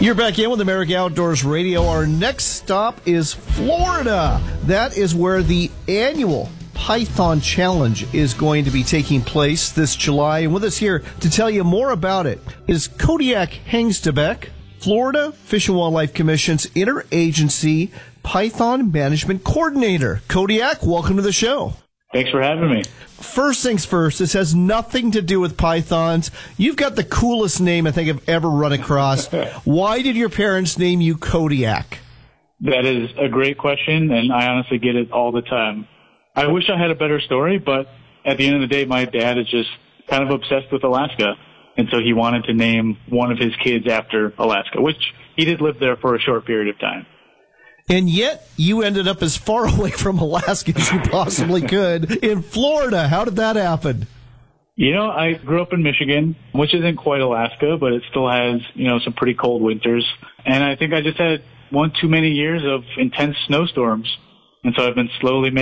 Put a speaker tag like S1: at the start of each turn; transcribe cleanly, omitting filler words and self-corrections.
S1: You're back in with America Outdoors Radio. Our next stop is Florida. That is where the annual Python Challenge is going to be taking place this July. And with us here to tell you more about it is Kodiak Hengstebek, Florida Fish and Wildlife Commission's Interagency Python Management Coordinator. Kodiak, welcome to the show.
S2: Thanks for having me.
S1: First things first, this has nothing to do with pythons. You've got the coolest name I think I've ever run across. Why did your parents name you Kodiak?
S2: That is a great question, and I honestly get it all the time. I wish I had a better story, but at the end of the day, my dad is just kind of obsessed with Alaska, and so he wanted to name one of his kids after Alaska, which he did live there for a short period of time.
S1: And yet, you ended up as far away from Alaska as you possibly could in Florida. How did that happen?
S2: You know, I grew up in Michigan, which isn't quite Alaska, but it still has, some pretty cold winters. And I think I just had one too many years of intense snowstorms. And so I've been slowly